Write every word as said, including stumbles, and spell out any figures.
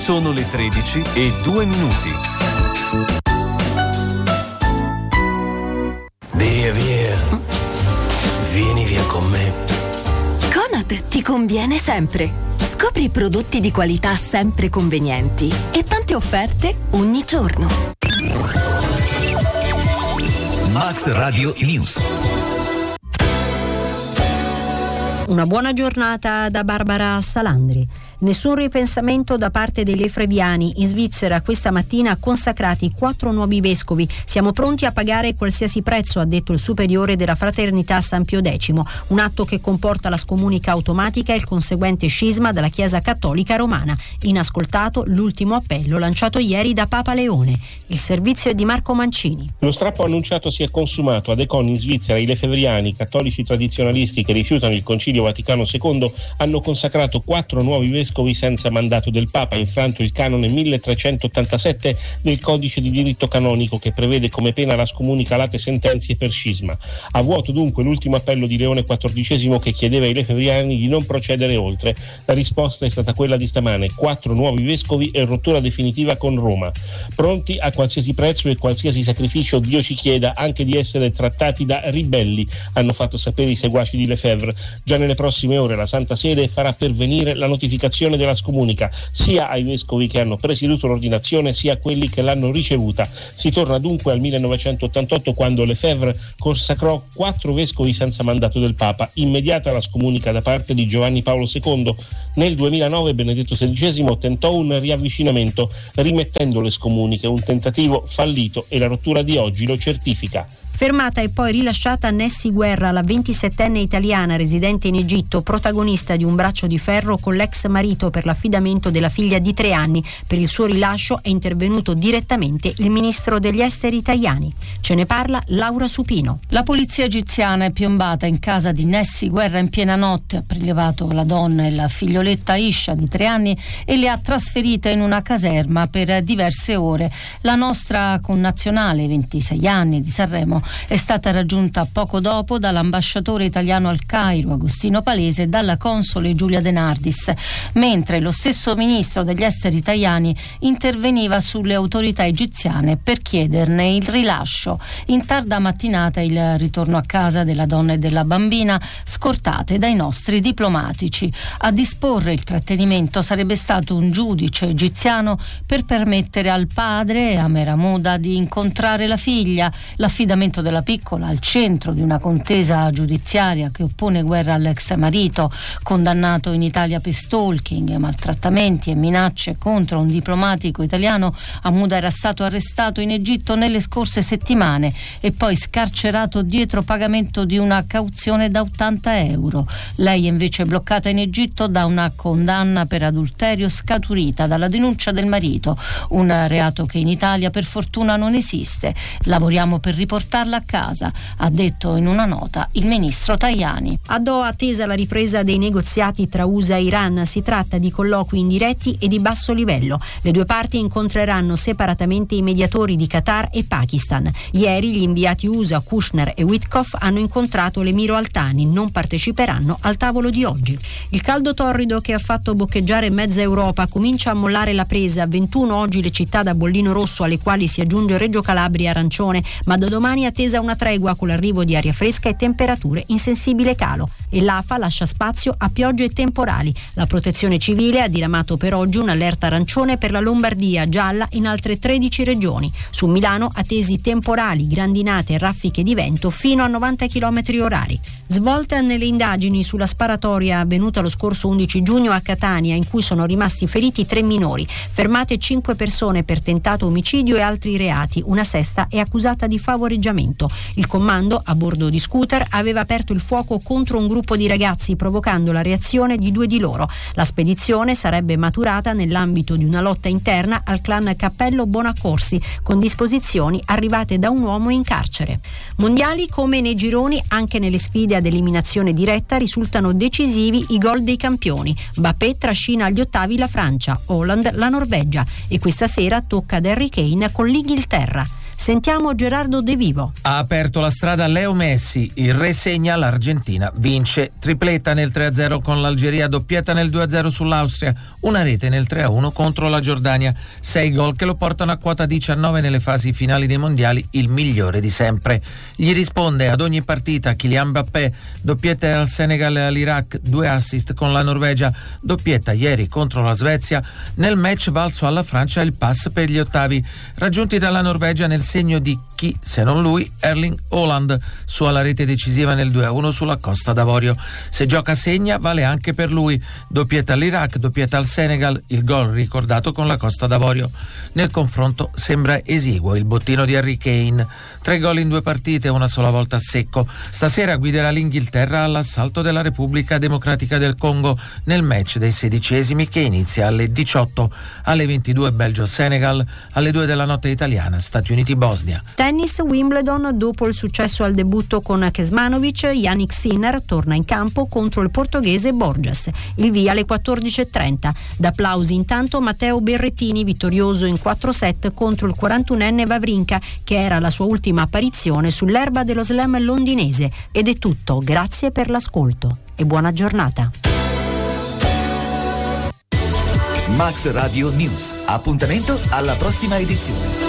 Sono le tredici e due minuti. Via, via. Vieni via con me. Conad ti conviene sempre. Scopri prodotti di qualità sempre convenienti e tante offerte ogni giorno. Max Radio News. Una buona giornata da Barbara Salandri. Nessun ripensamento da parte dei lefebvriani. In Svizzera questa mattina consacrati quattro nuovi vescovi. Siamo pronti a pagare qualsiasi prezzo, ha detto il superiore della Fraternità San Pio X, un atto che comporta la scomunica automatica e il conseguente scisma dalla Chiesa Cattolica Romana. Inascoltato l'ultimo appello lanciato ieri da Papa Leone. Il servizio è di Marco Mancini. Lo strappo annunciato si è consumato. Ad Econ in Svizzera i lefebvriani, cattolici tradizionalisti che rifiutano il Concilio Vaticano secondo, hanno consacrato quattro nuovi vescovi senza mandato del Papa, infranto il canone milletrecentottantasette del Codice di diritto canonico, che prevede come pena la scomunica late sentenzie per scisma. A vuoto dunque l'ultimo appello di Leone quattordicesimo, che chiedeva ai lefebvriani di non procedere oltre. La risposta è stata quella di stamane: quattro nuovi vescovi e rottura definitiva con Roma. Pronti a qualsiasi prezzo e qualsiasi sacrificio Dio ci chieda, anche di essere trattati da ribelli, hanno fatto sapere i seguaci di Lefebvre. Già nelle prossime ore la Santa Sede farà pervenire la notificazione della scomunica sia ai vescovi che hanno presieduto l'ordinazione sia a quelli che l'hanno ricevuta. Si torna dunque al millenovecentottantotto, quando Lefebvre consacrò quattro vescovi senza mandato del Papa. Immediata la scomunica da parte di Giovanni Paolo secondo. Nel duemilanove Benedetto sedicesimo tentò un riavvicinamento rimettendo le scomuniche, un tentativo fallito, e la rottura di oggi lo certifica. Fermata e poi rilasciata Nessi Guerra, la ventisettenne italiana residente in Egitto, protagonista di un braccio di ferro con l'ex marito per l'affidamento della figlia di tre anni. Per il suo rilascio è intervenuto direttamente il ministro degli esteri italiani. Ce ne parla Laura Supino. La polizia egiziana è piombata in casa di Nessi Guerra in piena notte, ha prelevato la donna e la figlioletta Isha di tre anni e le ha trasferite in una caserma per diverse ore. La nostra connazionale, ventisei anni, di Sanremo, è stata raggiunta poco dopo dall'ambasciatore italiano al Cairo, Agostino Palese, e dalla console Giulia De Nardis, mentre lo stesso ministro degli esteri italiani interveniva sulle autorità egiziane per chiederne il rilascio. In tarda mattinata il ritorno a casa della donna e della bambina, scortate dai nostri diplomatici. A disporre il trattenimento sarebbe stato un giudice egiziano per permettere al padre, Amer Hamouda, di incontrare la figlia. L'affidamento della piccola al centro di una contesa giudiziaria che oppone Guerra all'ex marito, condannato in Italia per stalking, maltrattamenti e minacce contro un diplomatico italiano. Hamouda era stato arrestato in Egitto nelle scorse settimane e poi scarcerato dietro pagamento di una cauzione da ottanta euro. Lei è invece bloccata in Egitto da una condanna per adulterio scaturita dalla denuncia del marito, un reato che in Italia per fortuna non esiste. Lavoriamo per riportarla a casa, ha detto in una nota il ministro Tajani. A Doha attesa la ripresa dei negoziati tra U S A e Iran. Si tratta di colloqui indiretti e di basso livello. Le due parti incontreranno separatamente i mediatori di Qatar e Pakistan. Ieri gli inviati U S A Kushner e Witkoff hanno incontrato l'emiro Al Thani. Non parteciperanno al tavolo di oggi. Il caldo torrido che ha fatto boccheggiare mezza Europa comincia a mollare la presa. ventuno oggi le città da bollino rosso, alle quali si aggiunge Reggio Calabria arancione, ma da domani attesa una tregua con l'arrivo di aria fresca e temperature in sensibile calo. E l'A F A lascia spazio a piogge e temporali. La Protezione Civile ha diramato per oggi un'allerta arancione per la Lombardia, gialla in altre tredici regioni. Su Milano attesi temporali, grandinate e raffiche di vento fino a novanta chilometri orari. Svolta nelle indagini sulla sparatoria avvenuta lo scorso undici giugno a Catania, in cui sono rimasti feriti tre minori. Fermate cinque persone per tentato omicidio e altri reati. Una sesta è accusata di favoreggiamento. Il comando, a bordo di scooter, aveva aperto il fuoco contro un gruppo di ragazzi, provocando la reazione di due di loro. La spedizione sarebbe maturata nell'ambito di una lotta interna al clan Cappello Bonaccorsi, con disposizioni arrivate da un uomo in carcere. Mondiali come nei gironi, anche nelle sfide ad eliminazione diretta risultano decisivi i gol dei campioni. Mbappé trascina agli ottavi la Francia, Haaland la Norvegia e questa sera tocca ad Harry Kane con l'Inghilterra. Sentiamo Gerardo De Vivo. Ha aperto la strada Leo Messi, il re segna, l'Argentina vince, tripletta nel tre a zero con l'Algeria, doppietta nel due a zero sull'Austria, una rete nel tre a uno contro la Giordania, sei gol che lo portano a quota diciannove nelle fasi finali dei mondiali, il migliore di sempre. Gli risponde ad ogni partita Kylian Mbappé, doppietta al Senegal e all'Iraq, due assist con la Norvegia, doppietta ieri contro la Svezia, nel match valso alla Francia il pass per gli ottavi, raggiunti dalla Norvegia nel segno di chi se non lui, Erling Haaland, su alla rete decisiva nel due a uno sulla Costa d'Avorio. Se gioca segna vale anche per lui, doppietta all'Iraq, doppietta al Senegal, il gol ricordato con la Costa d'Avorio. Nel confronto sembra esiguo il bottino di Harry Kane, tre gol in due partite, una sola volta a secco. Stasera guiderà l'Inghilterra all'assalto della Repubblica Democratica del Congo nel match dei sedicesimi che inizia alle diciotto, alle ventidue Belgio-Senegal, alle due della notte italiana Stati Uniti-Bosnia. Tennis Wimbledon, dopo il successo al debutto con Kecmanovic, Jannik Sinner torna in campo contro il portoghese Borges. Il via alle quattordici e trenta. D'applausi intanto Matteo Berrettini, vittorioso in quattro set contro il quarantunenne Wawrinka, che era la sua ultima apparizione sull'erba dello slam londinese. Ed è tutto, grazie per l'ascolto e buona giornata. Max Radio News. Appuntamento alla prossima edizione.